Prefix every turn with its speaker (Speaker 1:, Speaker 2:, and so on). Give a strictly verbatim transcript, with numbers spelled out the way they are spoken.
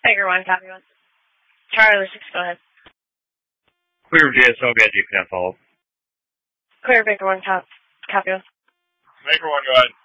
Speaker 1: Baker one, copy one. Charlie six, go ahead.
Speaker 2: Clear J S O, got G P F follow.
Speaker 1: Clear Baker one, cop, copy one.
Speaker 3: Baker one, go ahead.